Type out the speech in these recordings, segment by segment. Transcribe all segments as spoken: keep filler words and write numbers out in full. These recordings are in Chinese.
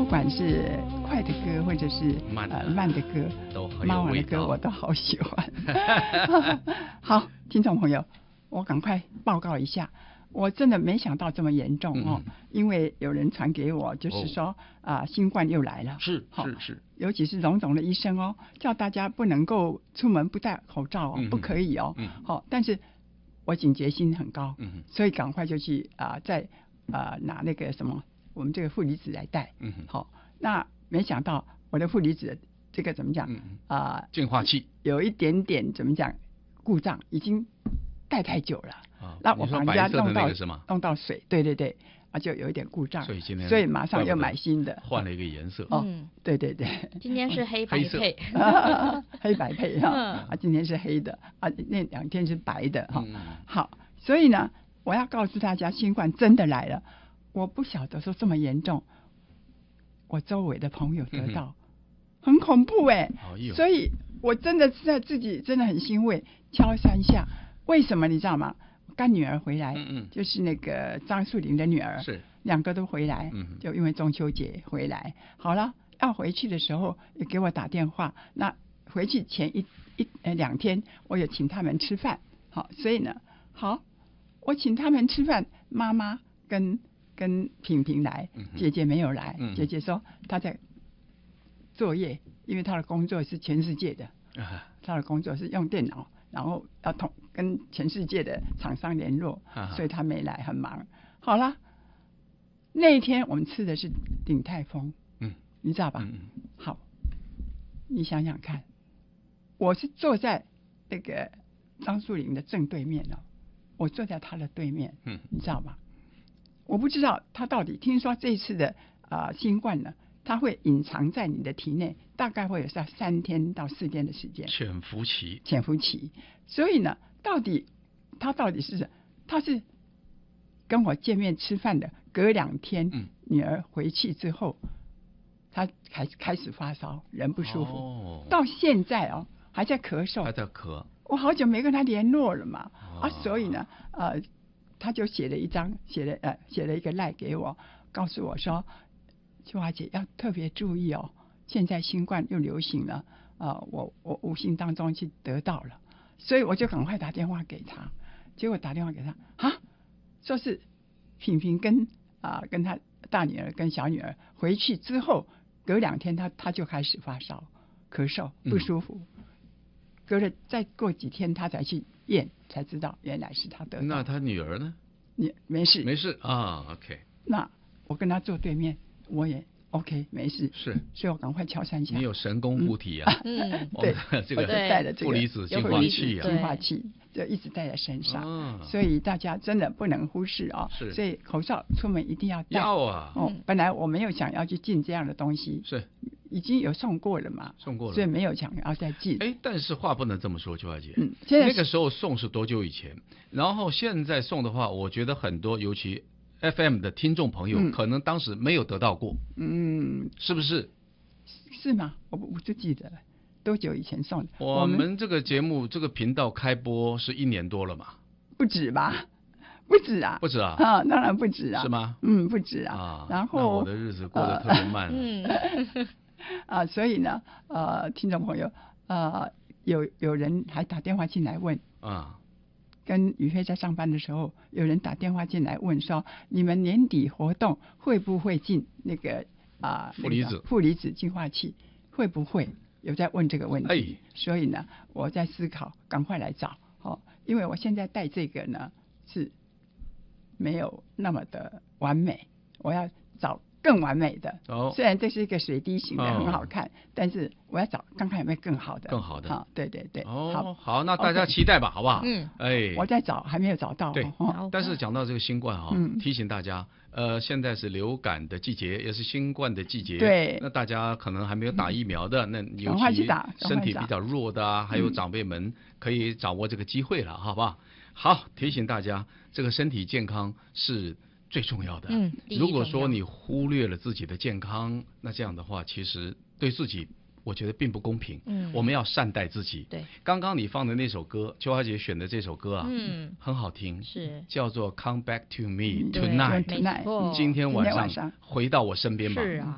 管是快的歌或者是慢的、 呃、慢的歌， 都很有妈妈的歌我都好喜欢。好，听众朋友，我赶快报告一下。我真的没想到这么严重哦，嗯、因为有人传给我，就是说啊、哦呃，新冠又来了， 是是是， 尤其是荣总的医生哦，叫大家不能够出门不戴口罩哦，嗯、不可以哦，嗯，好、哦，但是我警觉心很高，嗯，所以赶快就去啊、呃，再啊、呃、拿那个什么，我们这个负离子来戴，嗯，好、哦，那没想到我的负离子这个怎么讲啊、嗯呃？ 净化器有一点点怎么讲故障，已经戴太久了。 啊， 那我把人家弄到是吗？ 弄到水，对对对，啊，就有一点故障， 所以今天所以马上又买新的， 换了一个颜色。 哦，对对对， 今天是黑白配， 黑白配哈，啊，今天是黑的，啊，那两天是白的哈。好，所以呢，我要告诉大家，新冠真的来了，我不晓得说这么严重，我周围的朋友得到，很恐怖哎，所以我真的是在自己真的很欣慰，敲三下，为什么你知道吗？干女儿回来，嗯嗯，就是那个张树林的女儿， 是两个都回来，嗯，就因为中秋节回来。好了，要回去的时候也给我打电话。那回去前一一呃两天，我也请他们吃饭。好，所以呢，好，我请他们吃饭，妈妈跟跟平平来，姐姐没有来。嗯、姐姐说她在作业，因为她的工作是全世界的，啊、她的工作是用电脑。然后要同跟全世界的厂商联络，啊、所以他没来，很忙。好了，那一天我们吃的是鼎泰丰，嗯，你知道吧？嗯、好，你想想看，我是坐在那个张树林的正对面哦，我坐在他的对面，嗯，你知道吗？我不知道他到底听说这次的啊、呃、新冠呢，它会隐藏在你的体内，大概会有在三天到四天的时间。 潜伏期。 潜伏期。所以呢，到底他到底是他是跟我见面吃饭的，隔两天，嗯、女儿回去之后，他开开始发烧，人不舒服，哦、到现在哦还在咳嗽， 还在咳。 我好久没跟他联络了嘛，哦、啊，所以呢，呃，他就写了一张，写了呃写了一个赖给我，告诉我说。秋华姐要特别注意哦，现在新冠又流行了啊、呃！我我无形当中去得到了，所以我就赶快打电话给他。结果打电话给他啊，说是平平跟啊、呃、跟他大女儿跟小女儿回去之后，隔两天他他就开始发烧、咳嗽不舒服，嗯、隔了再过几天他才去验，才知道原来是他得到。 那他女儿呢？ 你没事没事啊 ，OK。 那我跟他坐对面。我也 OK 没事， 是， 所以我赶快敲三下。 你有神功护体啊！ 嗯，对， 这个带了这个负离子净化器啊， 净化器就一直带在身上，哦、所以大家真的不能忽视哦。 是， 所以口罩出门一定要戴。 要啊！ 哦，本来我没有想要去进这样的东西， 是， 已经有送过了嘛， 送过了， 所以没有想要再进。 哎，但是话不能这么说，秋华姐。 嗯，现在那个时候送是多久以前？然后现在送的话，我觉得很多，尤其。F M 的听众朋友、嗯、可能当时没有得到过，嗯，是不是？ 是吗？我不我就记得了，多久以前送的？ 我们这个节目这个频道开播是一年多了嘛？ 不止吧？不止啊？ 不止啊？ 啊，当然不止啊？ 是吗？ 嗯，不止啊。 啊， 然后我的日子过得特别慢、啊。 嗯。啊，所以呢，呃，听众朋友，呃，有有人还打电话进来问啊。跟宇飞在上班的时候，有人打电话进来问说：“你们年底活动会不会进那个啊、呃、 负离子负离子净化器？会不会？”有在问这个问题。哎、所以呢，我在思考，赶快来找哦，因为我现在带这个呢是没有那么的完美，我要找更完美的。哦，虽然这是一个水滴型的，哦、很好看，但是我要找看看有没有更好的。 更好的。 好，对对对。 哦，好，好，那大家期待吧， okay, 好不好？ 嗯，哎，我在找，还没有找到。 对，哦、但是讲到这个新冠哈、哦，嗯、提醒大家，呃，现在是流感的季节，也是新冠的季节。 对。 那大家可能还没有打疫苗的，嗯、那尤其身体比较弱的啊，还有长辈们可以掌握这个机会了，好不好？好，提醒大家，这个身体健康是最重要的。嗯，如果说你忽略了自己的健康，那这样的话，其实对自己，我觉得并不公平。嗯，我们要善待自己。 对， 刚刚你放的那首歌，秋华姐选的这首歌啊，嗯，很好听， 是叫做《Come Back to Me Tonight》。 没错， 今天晚上回到我身边吧。 是啊。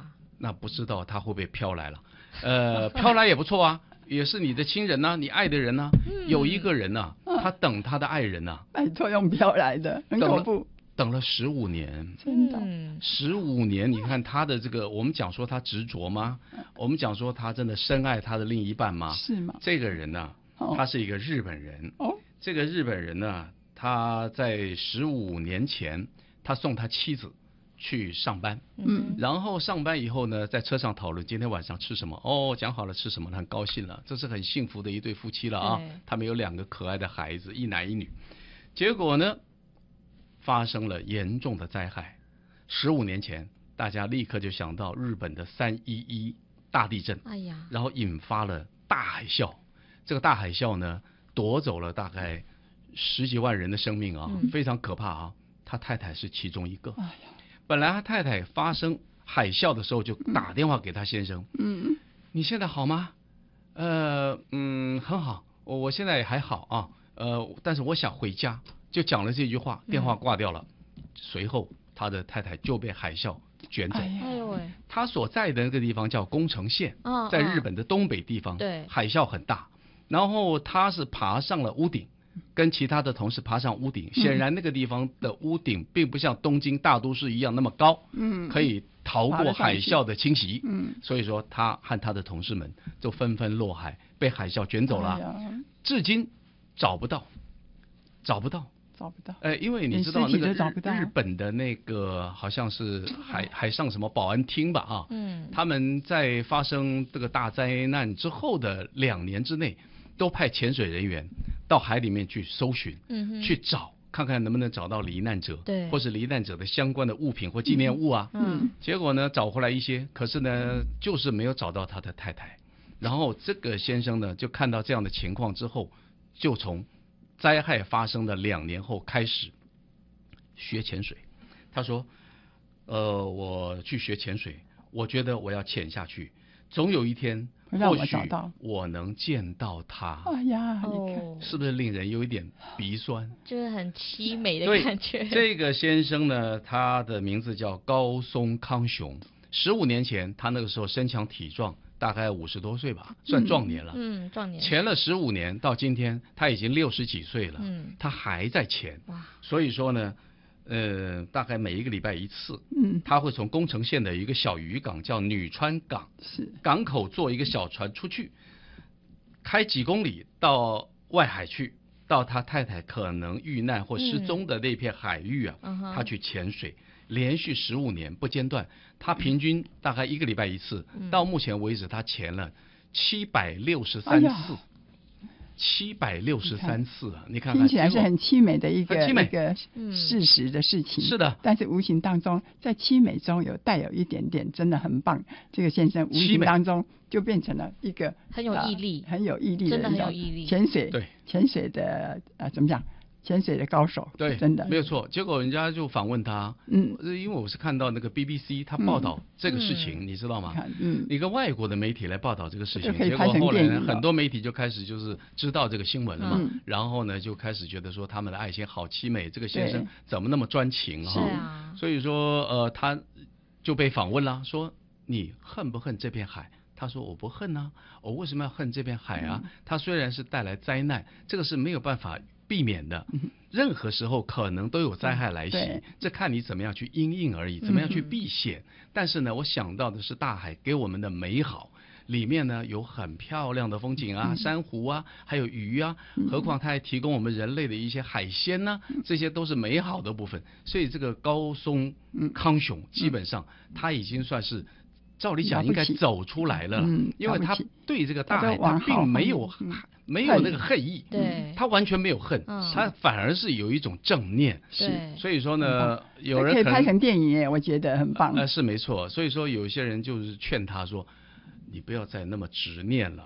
那不知道他会不会飘来了？呃，飘来也不错啊，也是你的亲人呐、啊，你爱的人呐、啊嗯。有一个人呐、啊，他等他的爱人呐、啊， 拜托用飘来的，很恐怖。 等了十五年， 真的， 十五年，你看他的这个，我们讲说他执着吗？我们讲说他真的深爱他的另一半吗？ 是吗？ 这个人呢、啊，他是一个日本人。哦，这个日本人呢，他在十五年前，他送他妻子去上班，嗯，然后上班以后呢，在车上讨论今天晚上吃什么。哦，讲好了吃什么，很高兴了，这是很幸福的一对夫妻了啊。他们有两个可爱的孩子，一男一女。结果呢？发生了严重的灾害。十五年前，大家立刻就想到日本的三一一大地震，哎呀，然后引发了大海啸。这个大海啸呢，夺走了大概十几万人的生命啊，嗯、非常可怕啊。他太太是其中一个。哎呀，本来他太太发生海啸的时候就打电话给他先生，嗯，你现在好吗？呃，嗯，很好，我我现在也还好啊，呃，但是我想回家。就讲了这句话，电话挂掉了。嗯、随后，他的太太就被海啸卷走。哎呦喂！他所在的那个地方叫宫城县，哦、在日本的东北地方。对、哦，海啸很大。然后他是爬上了屋顶，跟其他的同事爬上屋顶。嗯、显然，那个地方的屋顶并不像东京大都市一样那么高，嗯，可以逃过海啸的侵袭。嗯，所以说他和他的同事们就纷纷落海，被海啸卷走了，哎、至今找不到，找不到。 找不到， 呃，因为你知道那个 日, 日本的那个好像是海海上什么保安厅吧啊，嗯，他们在发生这个大灾难之后的两年之内，都派潜水人员到海里面去搜寻，嗯，去找看看能不能找到罹难者，对，或是罹难者的相关的物品或纪念物啊，嗯，结果呢找回来一些，可是呢就是没有找到他的太太，然后这个先生呢就看到这样的情况之后，就从灾害发生的两年后开始学潜水。他说：“呃，我去学潜水，我觉得我要潜下去，总有一天或许我能见到他。”哎呀，你看是不是令人有一点鼻酸？ 就是很凄美的感觉。 这个先生呢，他的名字叫高松康雄。十五年前，他那个时候身强体壮。大概五十多岁吧，算壮年了。嗯，壮年。潜了十五年，到今天他已经六十几岁了。嗯，他还在潜。哇！所以说呢，呃，大概每一个礼拜一次。嗯，他会从宫城县的一个小渔港叫女川港，是港口坐一个小船出去，开几公里到外海去，到他太太可能遇难或失踪的那片海域啊，嗯、他去潜水。连续十五年不间断，他平均大概一个礼拜一次。嗯、到目前为止，他潜了七百六十三次，七百六十三次啊！你看看， 听起来是很凄美的一个一个事实的事情。是的，但是无形当中，在凄美中有带有一点点，真的很棒。这个先生无形当中就变成了一个很有毅力、 呃、很有毅力的真的很有毅力潜水。 对， 潜水的呃怎么讲？潜水的高手， 对， 真的没有错。结果人家就访问他，嗯，因为我是看到那个 B B C 他报道这个事情，嗯、你知道吗？嗯，一个外国的媒体来报道这个事情，结果后来呢，很多媒体就开始就是知道这个新闻了嘛，嗯、然后呢就开始觉得说他们的爱情好凄美，这个先生怎么那么专情哈？啊，所以说呃他就被访问了，说你恨不恨这片海？他说我不恨啊，我为什么要恨这片海啊？嗯、它虽然是带来灾难，这个是没有办法避免的，任何时候可能都有灾害来袭，嗯、这看你怎么样去因应而已，怎么样去避险。嗯、但是呢，我想到的是大海给我们的美好，里面呢有很漂亮的风景啊，嗯、珊瑚啊，还有鱼啊，嗯、何况它还提供我们人类的一些海鲜呢，啊，这些都是美好的部分。所以这个高松康雄基本上他已经算是。照理讲应该走出来了，嗯、因为他对这个大海他并没有、嗯、没有那个恨意，对，他完全没有恨，嗯、他反而是有一种正念，是，所以说呢，嗯、有人可以拍成电影耶，我觉得很棒。 呃，是没错，所以说有些人就是劝他说，你不要再那么执念了。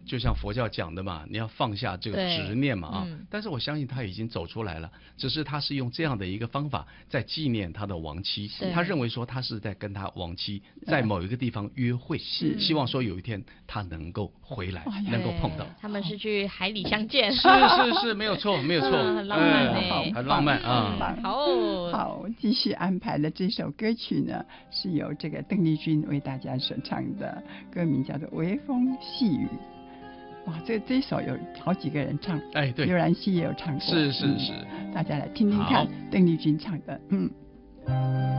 就像佛教讲的嘛，你要放下这个执念嘛啊、嗯。但是我相信他已经走出来了，只是他是用这样的一个方法在纪念他的亡妻。他认为说他是在跟他亡妻在某一个地方约会，是希望说有一天他能够回来，能够碰到。 他们是去海里相见。 是是是，没有错没有错， 嗯、很浪漫哎、 欸，很浪漫啊。 好好，继续安排的这首歌曲呢，是由这个邓丽君为大家所唱的，歌名叫做《微风细雨》。哇，这这首有好几个人唱， 哎，对， 刘然熙也有唱过， 是是是、 嗯，大家来听听看邓丽君唱的，嗯。